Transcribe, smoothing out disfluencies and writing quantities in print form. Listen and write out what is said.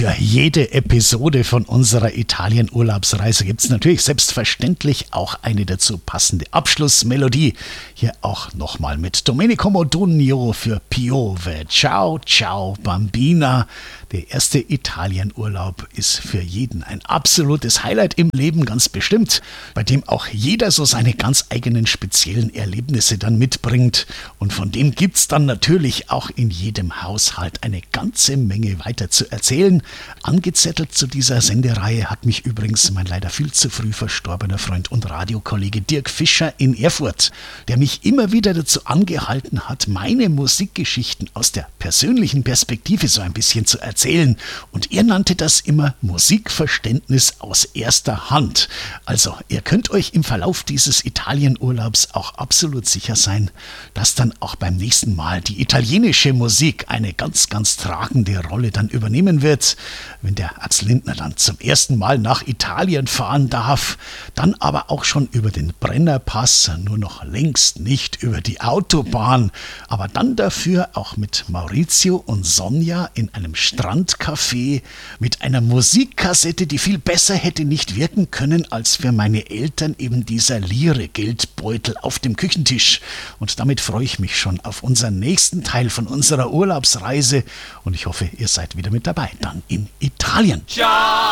Für jede Episode von unserer Italien-Urlaubsreise gibt es natürlich selbstverständlich auch eine dazu passende Abschlussmelodie. Hier auch nochmal mit Domenico Modugno für Piove. Ciao, ciao, Bambina. Der erste Italien-Urlaub ist für jeden ein absolutes Highlight im Leben, ganz bestimmt, bei dem auch jeder so seine ganz eigenen speziellen Erlebnisse dann mitbringt. Und von dem gibt es dann natürlich auch in jedem Haushalt eine ganze Menge weiter zu erzählen. Angezettelt zu dieser Sendereihe hat mich übrigens mein leider viel zu früh verstorbener Freund und Radiokollege Dirk Fischer in Erfurt, der mich immer wieder dazu angehalten hat, meine Musikgeschichten aus der persönlichen Perspektive so ein bisschen zu erzählen. Und er nannte das immer Musikverständnis aus erster Hand. Also, ihr könnt euch im Verlauf dieses Italienurlaubs auch absolut sicher sein, dass dann auch beim nächsten Mal die italienische Musik eine ganz, ganz tragende Rolle dann übernehmen wird. Wenn der Axel Lindner dann zum ersten Mal nach Italien fahren darf, dann aber auch schon über den Brennerpass, nur noch längst nicht über die Autobahn, aber dann dafür auch mit Maurizio und Sonja in einem Strandcafé mit einer Musikkassette, die viel besser hätte nicht wirken können, als für meine Eltern eben dieser Lire-Geldbeutel auf dem Küchentisch. Und damit freue ich mich schon auf unseren nächsten Teil von unserer Urlaubsreise und ich hoffe, ihr seid wieder mit dabei, dann in Italien. Ciao!